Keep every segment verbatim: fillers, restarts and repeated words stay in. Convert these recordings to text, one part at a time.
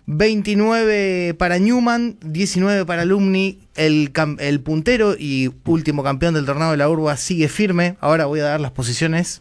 veintinueve para Newman, diecinueve para Alumni. El, el puntero y último campeón del torneo de la Urba sigue firme. Ahora voy a dar las posiciones.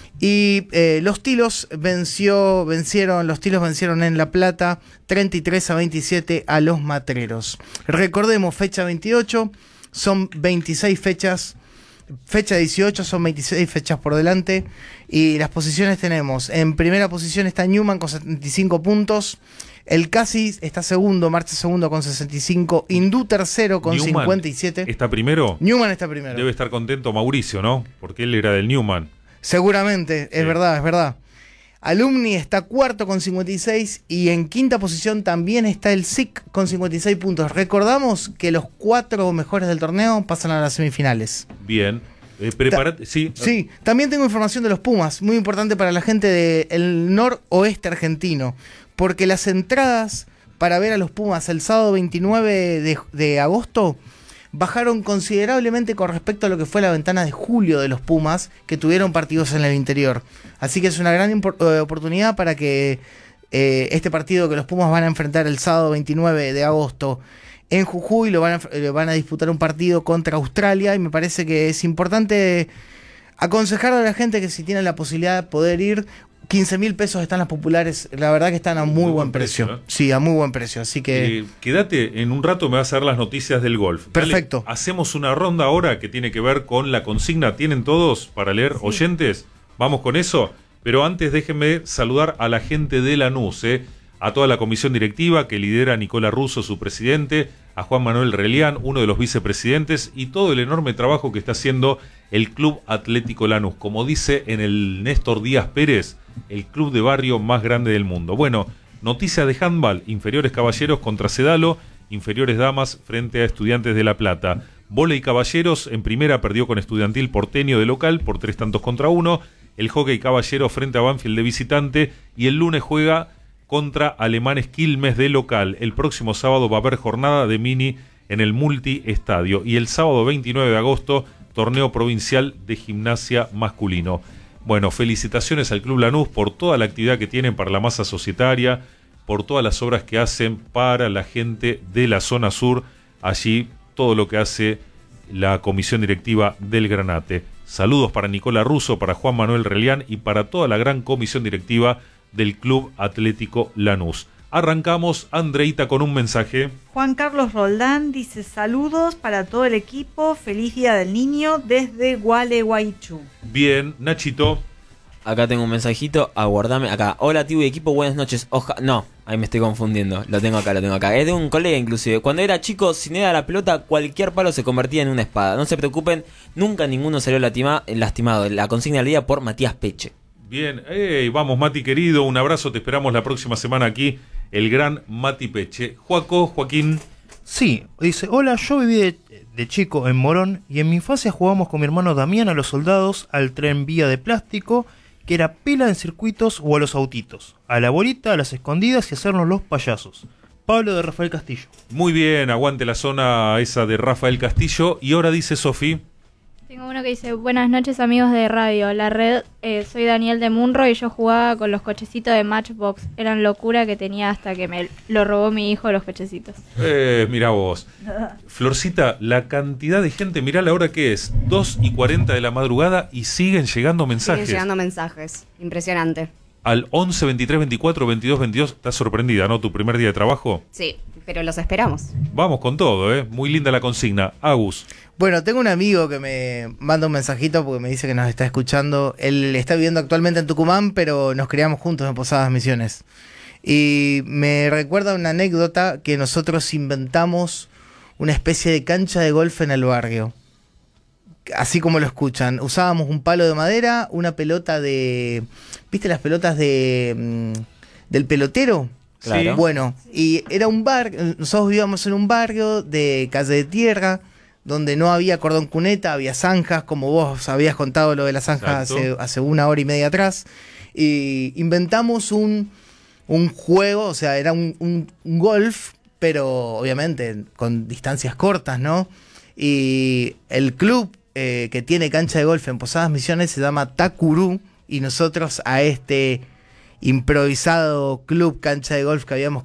Y eh, los Tilos venció, vencieron, los Tilos vencieron en La Plata treinta y tres a veintisiete a los Matreros. Recordemos, fecha veintiocho, son veintiséis fechas, fecha dieciocho, son veintiséis fechas por delante. Y las posiciones tenemos, en primera posición está Newman con setenta y cinco puntos. El Casi está segundo, marcha segundo con sesenta y cinco. Hindú tercero con Newman cincuenta y siete. ¿Está primero? Newman está primero. Debe estar contento Mauricio, ¿no? Porque él era del Newman. Seguramente, es sí. verdad, es verdad. Alumni está cuarto con cincuenta y seis y en quinta posición también está el S I C con cincuenta y seis puntos. Recordamos que los cuatro mejores del torneo pasan a las semifinales. Bien. Eh, preparate, sí. Sí, también tengo información de los Pumas, muy importante para la gente del noroeste argentino, porque las entradas para ver a los Pumas el sábado veintinueve de, de agosto bajaron considerablemente con respecto a lo que fue la ventana de julio de los Pumas, que tuvieron partidos en el interior. Así que es una gran eh, oportunidad para que eh, este partido que los Pumas van a enfrentar el sábado veintinueve de agosto en Jujuy, lo van a, lo van a disputar un partido contra Australia, y me parece que es importante aconsejar a la gente que si tienen la posibilidad de poder ir. quince mil pesos están las populares, la verdad que están a muy, muy buen, buen precio, precio ¿eh? Sí, a muy buen precio, así que... Eh, quédate, en un rato me vas a dar las noticias del golf. Perfecto. Dale, hacemos una ronda ahora que tiene que ver con la consigna. ¿Tienen todos para leer, sí, oyentes? Vamos con eso, pero antes déjenme saludar a la gente de Lanús, ¿eh? A toda la comisión directiva que lidera Nicola Russo, su presidente, a Juan Manuel Relián, uno de los vicepresidentes, y todo el enorme trabajo que está haciendo el Club Atlético Lanús. Como dice en el Néstor Díaz Pérez, el club de barrio más grande del mundo. Bueno, noticia de handball: inferiores caballeros contra Sedalo, inferiores damas frente a Estudiantes de La Plata. Vóley caballeros en primera perdió con Estudiantil Porteño de local por tres tantos contra uno. El hockey caballero frente a Banfield de visitante, y el lunes juega contra Alemanes Quilmes de local. El próximo sábado va a haber jornada de mini en el multiestadio, y el sábado veintinueve de agosto torneo provincial de gimnasia masculino. Bueno, felicitaciones al Club Lanús por toda la actividad que tienen para la masa societaria, por todas las obras que hacen para la gente de la zona sur, allí todo lo que hace la comisión directiva del Granate. Saludos para Nicola Russo, para Juan Manuel Relián y para toda la gran comisión directiva del Club Atlético Lanús. Arrancamos, Andreita, con un mensaje. Juan Carlos Roldán dice: saludos para todo el equipo, feliz Día del Niño desde Gualeguaychú. Bien, Nachito. Acá tengo un mensajito, aguardame acá. Hola, tío y equipo, buenas noches. Oja... No, ahí me estoy confundiendo, lo tengo acá, lo tengo acá. Es de un colega inclusive. Cuando era chico, si no era la pelota, cualquier palo se convertía en una espada. No se preocupen, nunca ninguno salió lastima... lastimado. La consigna del día por Matías Peche. Bien, hey, vamos Mati querido, un abrazo, te esperamos la próxima semana aquí, el gran Mati Peche. Joaco, Joaquín. Sí, dice: hola, yo viví de, de chico en Morón y en mi infancia jugábamos con mi hermano Damián a los soldados, al tren vía de plástico, que era pela en circuitos, o a los autitos, a la bolita, a las escondidas y hacernos los payasos. Pablo de Rafael Castillo. Muy bien, aguante la zona esa de Rafael Castillo. Y ahora dice Sofi. Tengo uno que dice: buenas noches amigos de radio, la red, eh, soy Daniel de Munro y yo jugaba con los cochecitos de Matchbox. Eran locura que tenía hasta que me lo robó mi hijo los cochecitos. Eh, mirá vos. Florcita, la cantidad de gente, mirá la hora que es, dos y cuarenta de la madrugada y siguen llegando mensajes. Siguen llegando mensajes, impresionante. Al once, veintitrés, veinticuatro, veintidós, veintidós, estás sorprendida, ¿no? ¿Tu primer día de trabajo? Sí, pero los esperamos. Vamos con todo, ¿eh? Muy linda la consigna. Agus. Bueno, tengo un amigo que me manda un mensajito porque me dice que nos está escuchando. Él está viviendo actualmente en Tucumán, pero nos criamos juntos en Posadas Misiones. Y me recuerda una anécdota que nosotros inventamos una especie de cancha de golf en el barrio. Así como lo escuchan. Usábamos un palo de madera, una pelota de... ¿Viste las pelotas de del pelotero? Claro. Bueno, y era un bar, nosotros vivíamos en un barrio de calle de tierra, donde no había cordón cuneta, había zanjas, como vos habías contado lo de las zanjas hace, hace una hora y media atrás. Y inventamos un, un juego, o sea, era un, un, un golf, pero obviamente con distancias cortas, ¿no? Y el club eh, que tiene cancha de golf en Posadas Misiones se llama Tacurú, y nosotros a este improvisado club cancha de golf que habíamos